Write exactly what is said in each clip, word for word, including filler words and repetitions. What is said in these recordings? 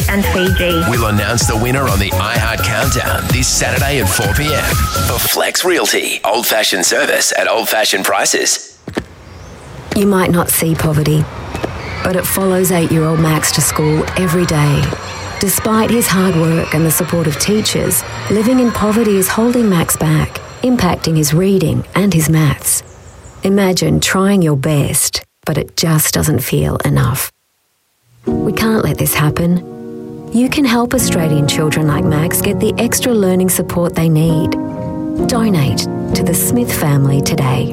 and Fiji. We'll announce the winner on the iHeart Countdown this Saturday at four p.m. for Flex Realty. Old-fashioned service at old-fashioned prices. You might not see poverty, but it follows eight-year-old Max to school every day. Despite his hard work and the support of teachers, living in poverty is holding Max back, impacting his reading and his maths. Imagine trying your best, but it just doesn't feel enough. We can't let this happen. You can help Australian children like Max get the extra learning support they need. Donate to the Smith family today.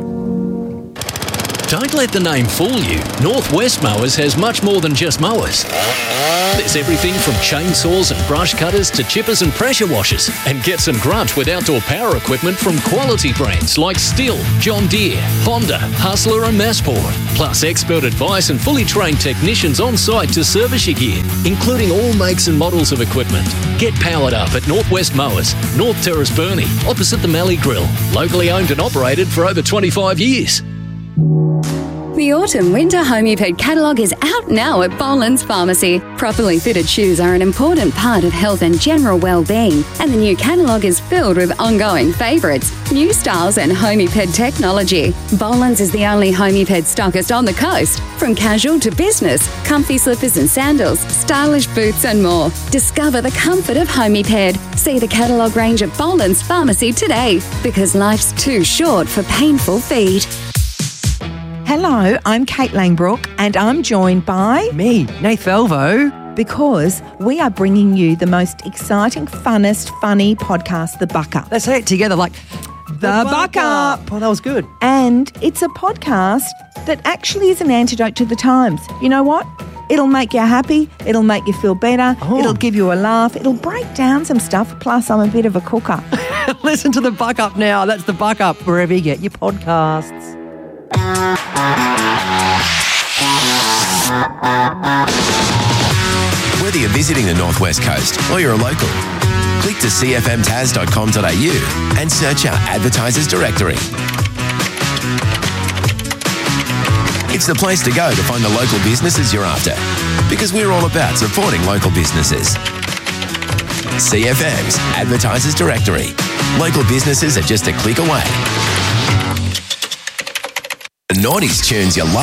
Don't let the name fool you. Northwest Mowers has much more than just mowers. There's everything from chainsaws and brush cutters to chippers and pressure washers. And get some grunge with outdoor power equipment from quality brands like Stihl, John Deere, Honda, Hustler and Massport. Plus expert advice and fully trained technicians on site to service your gear, including all makes and models of equipment. Get powered up at Northwest Mowers, North Terrace Burnie, opposite the Mallee Grill. Locally owned and operated for over twenty-five years. The autumn-winter Homeped catalogue is out now at Boland's Pharmacy. Properly fitted shoes are an important part of health and general well-being, and the new catalogue is filled with ongoing favourites, new styles and Homeped technology. Boland's is the only Homeped stockist on the coast. From casual to business, comfy slippers and sandals, stylish boots and more. Discover the comfort of Homeped. See the catalogue range at Boland's Pharmacy today, because life's too short for painful feet. Hello, I'm Kate Langbrook and I'm joined by... Me, Nath Velvo. Because we are bringing you the most exciting, funnest, funny podcast, The Buck Up. Let's say it together like... The, the Buck Up. Oh, that was good. And it's a podcast that actually is an antidote to the times. You know what? It'll make you happy. It'll make you feel better. Oh. It'll give you a laugh. It'll break down some stuff. Plus, I'm a bit of a cooker. Listen to The Buck Up now. That's The Buck Up, wherever you get your podcasts. Whether you're visiting the Northwest Coast or you're a local, click to c f m tas dot com dot a u and search our advertisers directory. It's the place to go to find the local businesses you're after, because we're all about supporting local businesses. C F M's Advertisers Directory. Local businesses are just a click away. The Naughties tunes you love.